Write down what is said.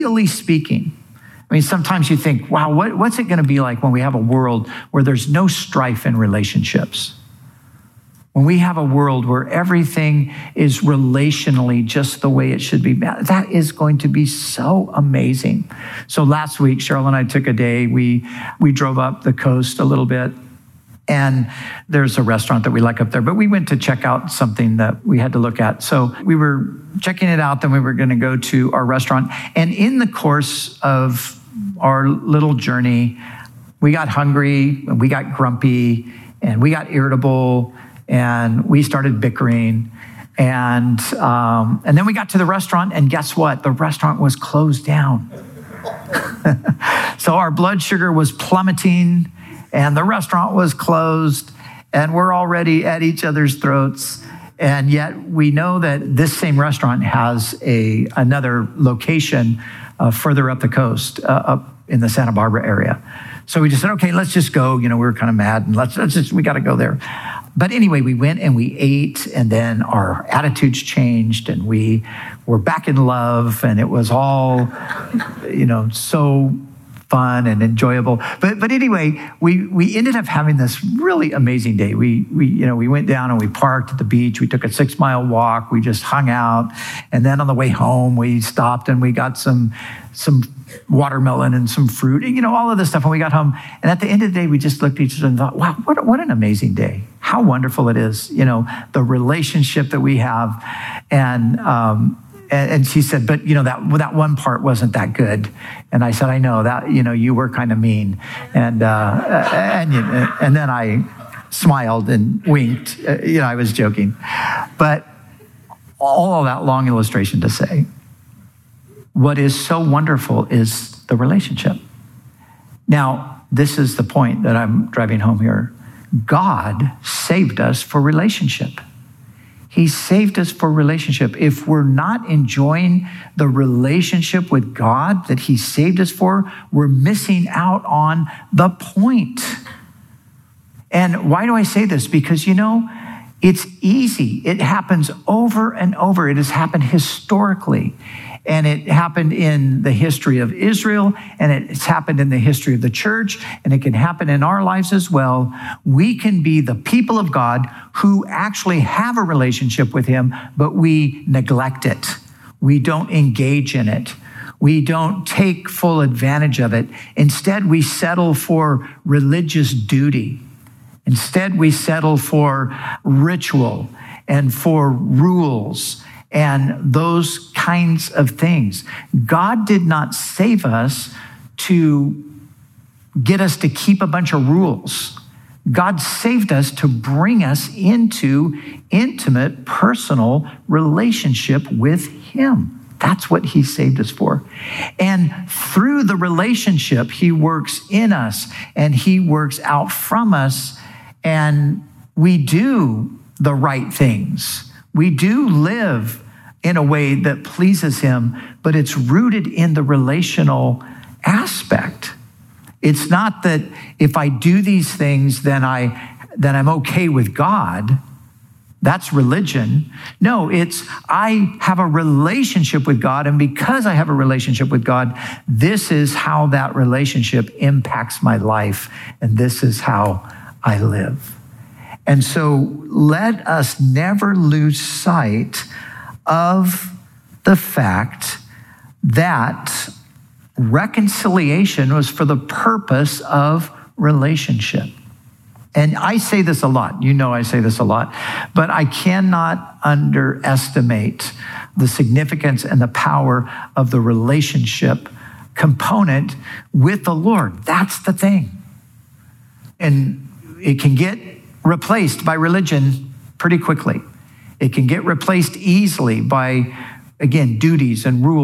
Really speaking. I mean, sometimes you think, wow, what's it going to be like when we have a world where there's no strife in relationships? When we have a world where everything is relationally just the way it should be, that is going to be so amazing. So last week, Cheryl and I took a day. We drove up the coast a little bit, and there's a restaurant that we like up there, but we went to check out something that we had to look at. So we were checking it out, then we were going to go to our restaurant. And in the course of our little journey, we got hungry, and we got grumpy, and we got irritable, and we started bickering. And then we got to the restaurant, and guess what? The restaurant was closed down. So our blood sugar was plummeting, and the restaurant was closed, and we're already at each other's throats. And yet we know that this same restaurant has another location further up the coast, up in the Santa Barbara area. So we just said, okay, let's just go. We were kind of mad, and we got to go there. But anyway, we went and we ate, and then our attitudes changed, and we were back in love, and it was all, so fun and enjoyable. But anyway, we ended up having this really amazing day. We went down and we parked at the beach. We took a 6-mile walk. We just hung out. And then on the way home, we stopped and we got some watermelon and some fruit, all of this stuff. And we got home. And at the end of the day, we just looked at each other and thought, wow, what an amazing day. How wonderful it is, the relationship that we have. And she said, but that one part wasn't that good. And I said, I know that, you were kind of mean. And then I smiled and winked. I was joking. But all of that long illustration to say, what is so wonderful is the relationship. Now, this is the point that I'm driving home here. God saved us for relationship. He saved us for relationship. If we're not enjoying the relationship with God that he saved us for, we're missing out on the point. And why do I say this? Because, it's easy. It happens over and over. It has happened historically. And it happened in the history of Israel, and it's happened in the history of the church, and it can happen in our lives as well. We can be the people of God who actually have a relationship with him, but we neglect it. We don't engage in it. We don't take full advantage of it. Instead, we settle for religious duty. Instead, we settle for ritual and for rules and those kinds of things. God did not save us to get us to keep a bunch of rules. God saved us to bring us into intimate, personal relationship with him. That's what he saved us for. And through the relationship, he works in us and he works out from us, and we do the right things. We do live in a way that pleases him, but it's rooted in the relational aspect. It's not that if I do these things, then I'm okay with God. That's religion. No, it's I have a relationship with God, and because I have a relationship with God, this is how that relationship impacts my life, and this is how I live. And so let us never lose sight of the fact that reconciliation was for the purpose of relationship. And I say this a lot. I say this a lot, but I cannot underestimate the significance and the power of the relationship component with the Lord. That's the thing. And it can get replaced by religion pretty quickly. It can get replaced easily by, again, duties and rules.